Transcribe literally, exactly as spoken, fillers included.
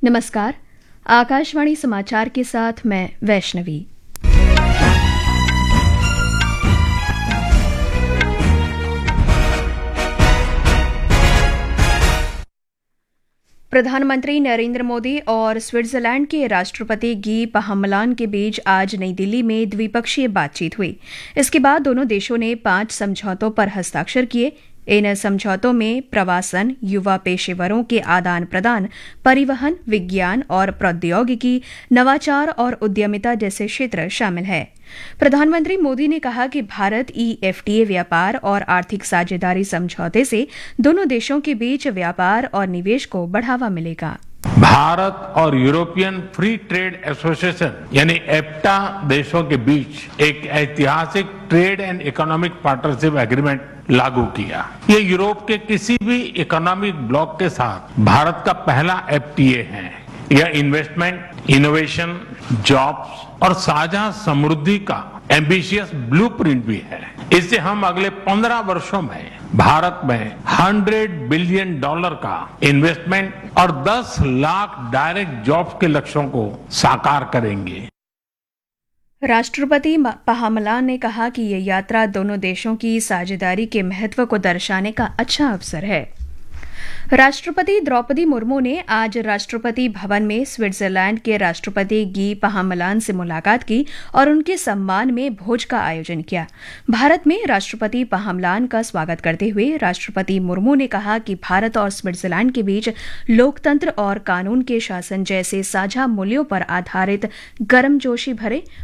नमस्कार। आकाशवाणी समाचार के साथ मैं वैष्णवी। प्रधानमंत्री नरेंद्र मोदी और स्विट्जरलैंड के राष्ट्रपति गी पहामलान के बीच आज नई दिल्ली में द्विपक्षीय बातचीत हुई। इसके बाद दोनों देशों ने पांच समझौतों पर हस्ताक्षर किए। इन समझौतों में प्रवासन, युवा पेशेवरों के आदान प्रदान, परिवहन, विज्ञान और प्रौद्योगिकी, नवाचार और उद्यमिता जैसे क्षेत्र शामिल हैं। प्रधानमंत्री मोदी ने कहा कि Bharat E F T A व्यापार और आर्थिक साझेदारी समझौते से दोनों देशों के बीच व्यापार और निवेश को बढ़ावा मिलेगा। भारत और यूरोपियन फ्री ट्रेड एसोसिएशन यानी एफ्टा देशों के बीच एक ऐतिहासिक trade and economic partnership agreement लागू किया। ये यूरोप के किसी भी इकोनॉमिक ब्लॉक के साथ भारत का पहला एफ टी ए है। यह इन्वेस्टमेंट, इनोवेशन, जॉब्स और साझा समृद्धि का एम्बिशियस ब्लूप्रिंट भी है। इससे हम अगले पंद्रह वर्षों में भारत में सौ बिलियन डॉलर का इन्वेस्टमेंट और दस लाख डायरेक्ट जॉब्स के लक्ष्यों को साकार करेंगे। राष्ट्रपति पहामलान ने कहा कि ये यात्रा दोनों देशों की साझेदारी के महत्व को दर्शाने का अच्छा अवसर है। राष्ट्रपति द्रौपदी मुर्मू ने आज राष्ट्रपति भवन में स्विट्जरलैंड के राष्ट्रपति गी पहामलान से मुलाकात की और उनके सम्मान में भोज का आयोजन किया। भारत में राष्ट्रपति पहामलान का स्वागत करते हुए राष्ट्रपति मुर्मू ने कहा कि भारत और स्विट्जरलैंड के बीच लोकतंत्र और कानून के शासन जैसे साझा मूल्यों पर आधारित गर्मजोशी भरे